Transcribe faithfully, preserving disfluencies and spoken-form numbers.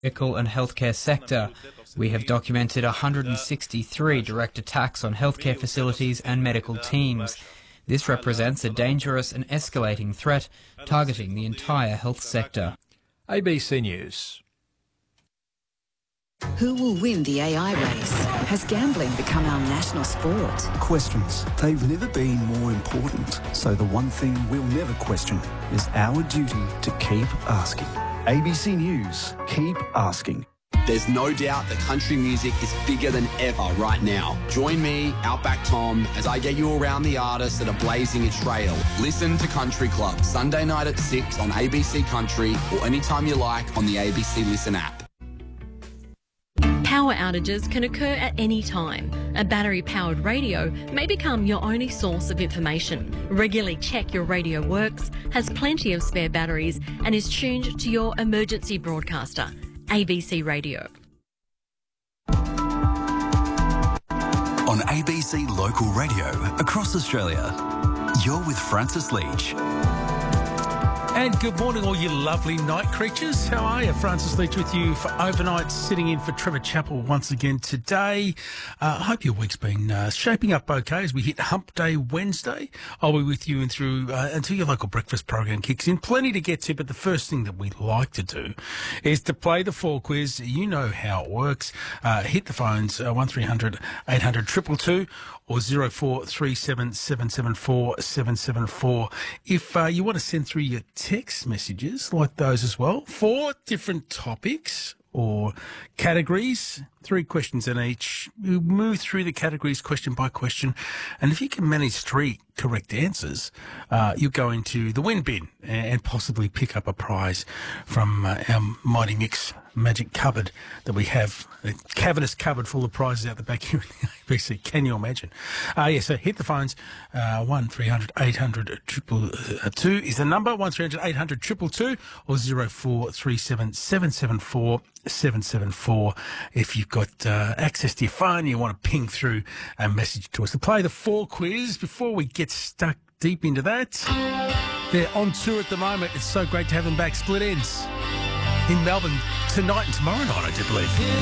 medical and healthcare sector. We have documented one hundred sixty-three direct attacks on healthcare facilities and medical teams. This represents a dangerous and escalating threat targeting the entire health sector. A B C News. Who will win the A I race? Has gambling become our national sport? Questions. They've never been more important. So the one thing we'll never question is our duty to keep asking. A B C News. Keep asking. There's no doubt that country music is bigger than ever right now. Join me, Outback Tom, as I get you around the artists that are blazing a trail. Listen to Country Club, Sunday night at six on A B C Country or anytime you like on the A B C Listen app. Power outages can occur at any time. A battery-powered radio may become your only source of information. Regularly check your radio works, has plenty of spare batteries and is tuned to your emergency broadcaster. A B C Radio. On A B C Local Radio across Australia, you're with Francis Leach. And good morning, all you lovely night creatures. How are you? Francis Leach with you for overnight, sitting in for Trevor Chappell once again today. Uh, I hope your week's been uh, shaping up okay as we hit Hump Day Wednesday. I'll be with you and through uh, until your local breakfast program kicks in. Plenty to get to, but the first thing that we like to do is to play the fall quiz. You know how it works. Uh, hit the phones, uh, one three hundred eight hundred two two two or zero four three seven seven seven four seven seven four. If uh, you want to send through your text messages like those as well for different topics or categories, three questions in each. You move through the categories question by question, and if you can manage three correct answers, uh, you go into the win bin and possibly pick up a prize from uh, our Mighty Mix magic cupboard that we have, a cavernous cupboard full of prizes out the back here in the A B C. Can you imagine? Uh, yeah, so hit the phones. Uh, one three hundred eight hundred two is the number, one three hundred eight hundred two two two or zero four three seven seven seven four seven seven four if you've got uh, access to your phone and you want to ping through a message to us. To play the four quiz, before we get stuck deep into that, they're on tour at the moment. It's so great to have them back. Split Ends in Melbourne tonight and tomorrow night, I do believe.